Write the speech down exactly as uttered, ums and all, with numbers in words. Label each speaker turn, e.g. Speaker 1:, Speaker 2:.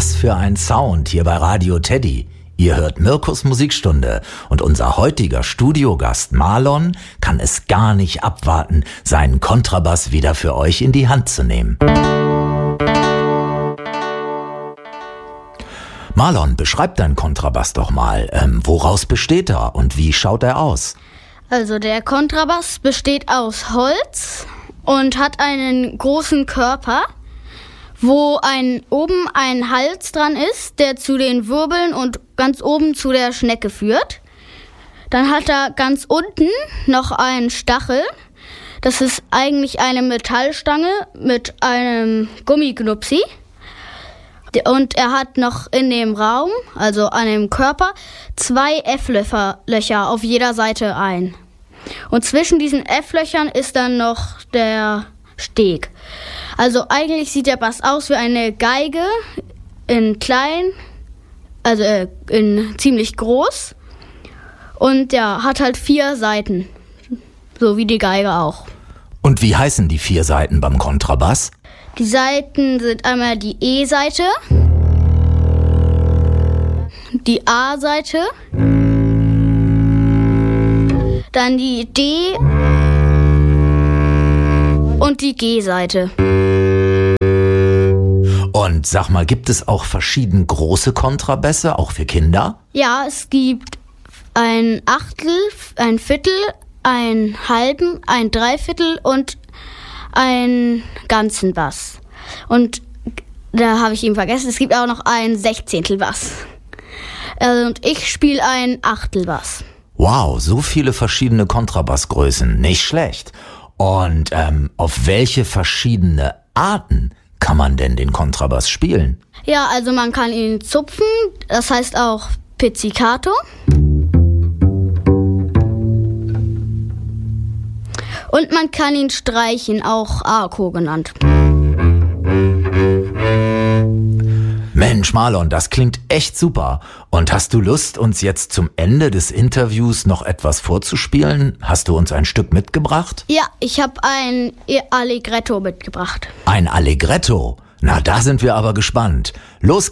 Speaker 1: Was für ein Sound hier bei Radio Teddy. Ihr hört Mirkus Musikstunde und unser heutiger Studiogast Marlon kann es gar nicht abwarten, seinen Kontrabass wieder für euch in die Hand zu nehmen. Marlon, beschreib deinen Kontrabass doch mal. Ähm, woraus besteht er und wie schaut er aus?
Speaker 2: Also der Kontrabass besteht aus Holz und hat einen großen Körper, wo ein, oben ein Hals dran ist, der zu den Wirbeln und ganz oben zu der Schnecke führt. Dann hat er ganz unten noch einen Stachel. Das ist eigentlich eine Metallstange mit einem Gummiknupsi. Und er hat noch in dem Raum, also an dem Körper, zwei F-Löcher auf jeder Seite ein. Und zwischen diesen F-Löchern ist dann noch der Steg. Also eigentlich sieht der Bass aus wie eine Geige in klein, also äh, in ziemlich groß. Und ja, hat halt vier Seiten, so wie die Geige auch.
Speaker 1: Und wie heißen die vier Seiten beim Kontrabass?
Speaker 2: Die Seiten sind einmal die E-Seite, die A-Seite, dann die D- und die G-Seite.
Speaker 1: Und sag mal, gibt es auch verschieden große Kontrabässe, auch für Kinder?
Speaker 2: Ja, es gibt ein Achtel, ein Viertel, ein halben, ein Dreiviertel und einen ganzen Bass. Und da habe ich eben vergessen, es gibt auch noch einen Sechzehntel Bass. Also, und ich spiele einen Achtel Bass.
Speaker 1: Wow, so viele verschiedene Kontrabassgrößen, nicht schlecht. Und ähm, auf welche verschiedene Arten kann man denn den Kontrabass spielen?
Speaker 2: Ja, also man kann ihn zupfen, das heißt auch Pizzicato. Und man kann ihn streichen, auch Arco genannt.
Speaker 1: Mensch, Marlon, das klingt echt super. Und hast du Lust, uns jetzt zum Ende des Interviews noch etwas vorzuspielen? Hast du uns ein Stück mitgebracht?
Speaker 2: Ja, ich habe ein Allegretto mitgebracht.
Speaker 1: Ein Allegretto? Na, da sind wir aber gespannt. Los